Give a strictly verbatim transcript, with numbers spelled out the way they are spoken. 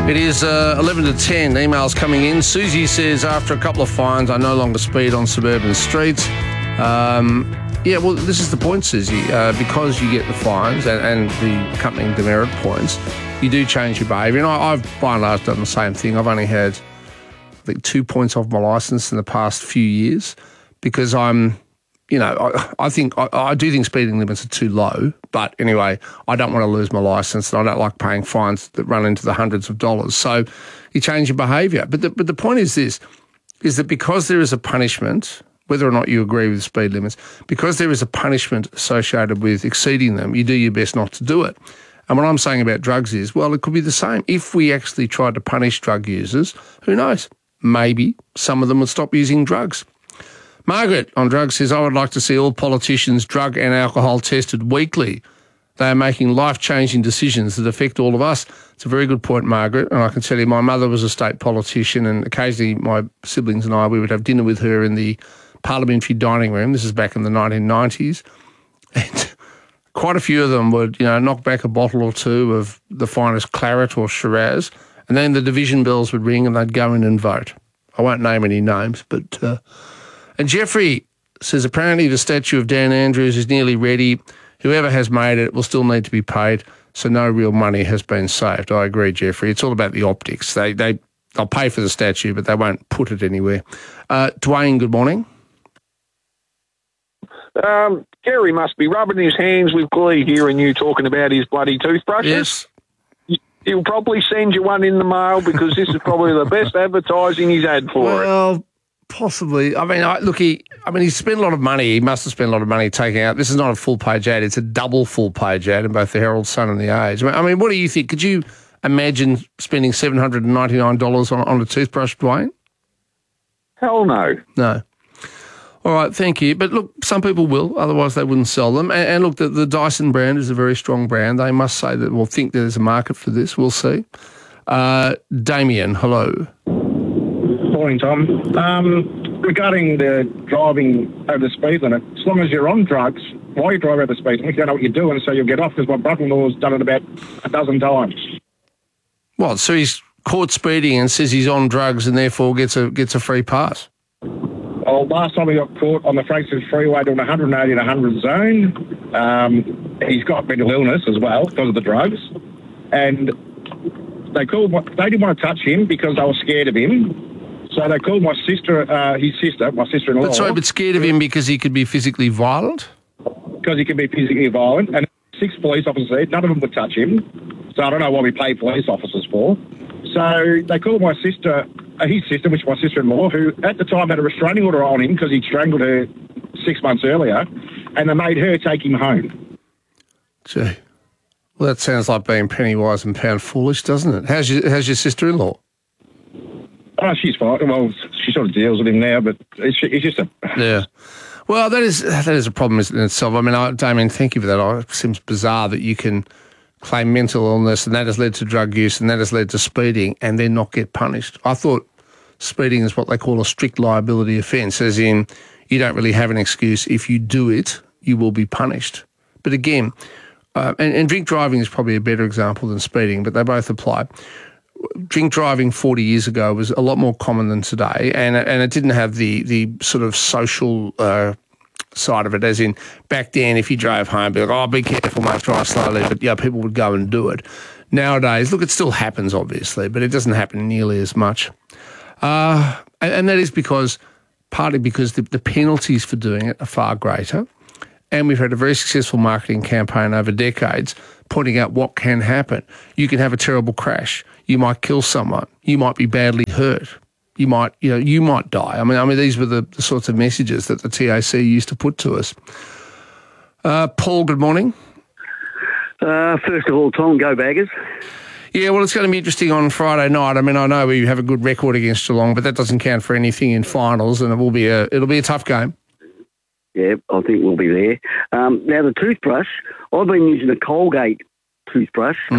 It is uh, eleven to ten. Emails coming in. Susie says, after a couple of fines, I no longer speed on suburban streets. Um, yeah, well, this is the point, Susie. Uh, because you get the fines and, and the accompanying demerit points, you do change your behaviour. And I, I've, by and large, done the same thing. I've only had, I think, two points off my licence in the past few years because I'm... You know, I, I think I, I do think speeding limits are too low, but anyway, I don't want to lose my licence and I don't like paying fines that run into the hundreds of dollars. So you change your behaviour. But the, but the point is this, is that because there is a punishment, whether or not you agree with speed limits, because there is a punishment associated with exceeding them, you do your best not to do it. And what I'm saying about drugs is, well, it could be the same. If we actually tried to punish drug users, who knows? Maybe some of them would stop using drugs. Margaret on drugs says, I would like to see all politicians drug and alcohol tested weekly. They are making life-changing decisions that affect all of us. It's a very good point, Margaret, and I can tell you my mother was a state politician and occasionally my siblings and I, we would have dinner with her in the parliamentary dining room. This is back in the nineteen nineties. And quite a few of them would, you know, knock back a bottle or two of the finest claret or Shiraz, and then the division bells would ring and they'd go in and vote. I won't name any names, but... Uh, And Jeffrey says, apparently the statue of Dan Andrews is nearly ready. Whoever has made it will still need to be paid, so no real money has been saved. I agree, Jeffrey. It's all about the optics. They, they, they'll pay for the statue, but they won't put it anywhere. Uh, Dwayne, good morning. Um, Gary must be rubbing his hands with glee hearing you talking about his bloody toothbrushes. Yes. He'll probably send you one in the mail because this is probably the best advertising he's had for well, it. Well, possibly. I mean, I, look, he. I mean, he spent a lot of money. He must have spent a lot of money taking out. This is not a full-page ad. It's a double full-page ad in both the Herald Sun and the Age. I mean, what do you think? Could you imagine spending seven hundred ninety-nine dollars on, on a toothbrush, Dwayne? Hell no. No. All right, thank you. But look, some people will, otherwise they wouldn't sell them. And, and look, the, the Dyson brand is a very strong brand. They must say that, we'll think there's a market for this. We'll see. Uh, Damien, hello. Morning, Tom. Um, regarding the driving over the speed limit, as long as you're on drugs, why you drive over the speed limit, you don't know what you're doing, so you'll get off, because my brother-in-law's done it about a dozen times. What, so he's caught speeding and says he's on drugs and therefore gets a gets a free pass? Well, last time he got caught on the Frankston Freeway doing one hundred eighty and one hundred zone, um, he's got mental illness as well because of the drugs, and they called. They didn't want to touch him because they were scared of him. So they called my sister, uh, his sister, my sister-in-law. But sorry, but scared of him because he could be physically violent? Because he could be physically violent. And six police officers said none of them would touch him. So I don't know what we pay police officers for. So they called my sister, uh, his sister, which is my sister-in-law, who at the time had a restraining order on him because he'd strangled her six months earlier, and they made her take him home. Gee. Well, that sounds like being penny wise and pound foolish, doesn't it? How's your, how's your sister-in-law? Oh, she's fine. Well, she sort of deals with him now, but it's, it's just a... Yeah. Well, that is that is a problem in itself. I mean, I, Damien, thank you for that. It seems bizarre that you can claim mental illness and that has led to drug use and that has led to speeding and then not get punished. I thought speeding is what they call a strict liability offence, as in you don't really have an excuse. If you do it, you will be punished. But again, uh, and, and drink driving is probably a better example than speeding, but they both apply. Drink driving forty years ago was a lot more common than today, and and it didn't have the the sort of social uh, side of it, as in back then if you drove home, be like, oh, be careful, mate, drive slowly, but yeah, people would go and do it. Nowadays, look, it still happens, obviously, but it doesn't happen nearly as much. Uh, and, and that is because, partly because the, the penalties for doing it are far greater, and we've had a very successful marketing campaign over decades pointing out what can happen. You can have a terrible crash. You might kill someone. You might be badly hurt. You might, you know, you might die. I mean, I mean, these were the, the sorts of messages that the T A C used to put to us. Uh, Paul, good morning. Uh, first of all, Tom, go Baggers. Yeah, well, it's going to be interesting on Friday night. I mean, I know we have a good record against Geelong, but that doesn't count for anything in finals, and it will be a it'll be a tough game. Yeah, I think we'll be there. Um, now, the toothbrush, I've been using a Colgate toothbrush, Mm.